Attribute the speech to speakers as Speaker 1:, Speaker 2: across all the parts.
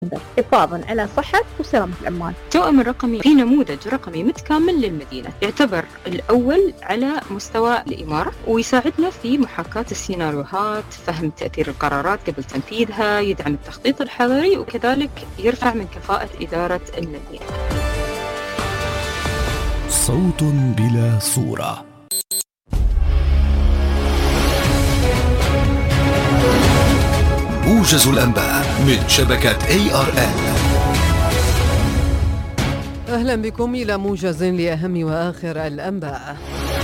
Speaker 1: حفاظا على صحة وسلامة العمال.
Speaker 2: التوأم الرقمي في نموذج رقمي متكامل للمدينة، يعتبر الأول على مستوى الإمارة، ويساعدنا في محاكاة السيناريوهات، فهم تأثير القرارات قبل تنفيذها، يدعم التخطيط الحضري، وكذلك يرفع من كفاءة إدارة المدينة.
Speaker 3: صوت بلا صورة. موجز الأنباء من شبكة ARN.
Speaker 4: أهلا بكم إلى موجز لأهم وآخر الأنباء.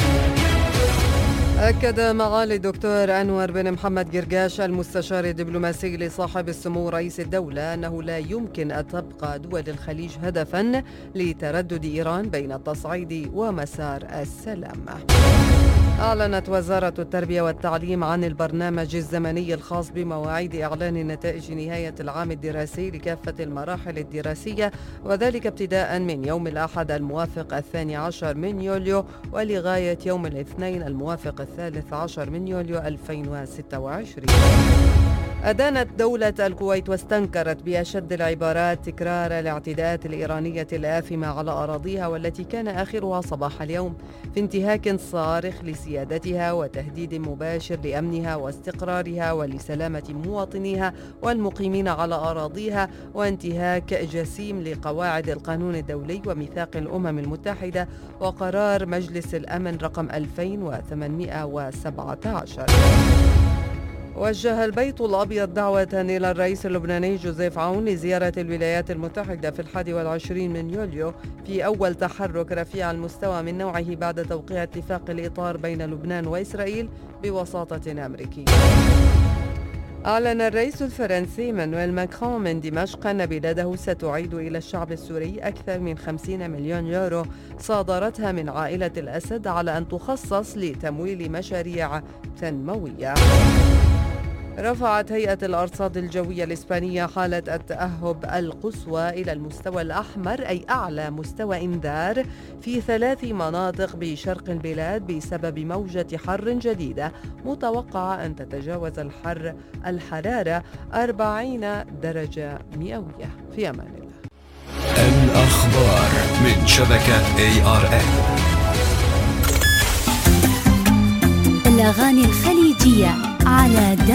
Speaker 4: أكد معالي الدكتور أنور بن محمد قرقاش المستشار الدبلوماسي لصاحب السمو رئيس الدولة أنه لا يمكن أن تبقى دول الخليج هدفا لتردد إيران بين التصعيد ومسار السلام. أعلنت وزارة التربية والتعليم عن البرنامج الزمني الخاص بمواعيد إعلان نتائج نهاية العام الدراسي لكافة المراحل الدراسية، وذلك ابتداء من يوم الأحد الموافق 12 من يوليو ولغاية يوم الاثنين الموافق 13 من يوليو 2026. أدانت دولة الكويت واستنكرت بأشد العبارات تكرار الاعتداءات الإيرانية الآثمة على أراضيها، والتي كان آخرها صباح اليوم في انتهاك صارخ لسيادتها وتهديد مباشر لأمنها واستقرارها ولسلامة مواطنيها والمقيمين على أراضيها، وانتهاك جسيم لقواعد القانون الدولي وميثاق الأمم المتحدة وقرار مجلس الأمن رقم 2817. وجه البيت الأبيض دعوة إلى الرئيس اللبناني جوزيف عون لزيارة الولايات المتحدة في 21 من يوليو في أول تحرك رفيع المستوى من نوعه بعد توقيع اتفاق الإطار بين لبنان وإسرائيل بوساطة أمريكية. أعلن الرئيس الفرنسي مانويل ماكرون من دمشق أن بلاده ستعيد إلى الشعب السوري أكثر من 50 مليون يورو صادرتها من عائلة الأسد على أن تخصص لتمويل مشاريع تنموية. رفعت هيئة الأرصاد الجوية الإسبانية حالة التأهب القصوى إلى المستوى الأحمر، أي أعلى مستوى إنذار، في 3 مناطق بشرق البلاد بسبب موجة حر جديدة متوقعة أن تتجاوز الحرارة 40 درجة مئوية. في أمان الله.
Speaker 3: الأخبار من شبكة ARN.
Speaker 5: الأغاني الخليجية على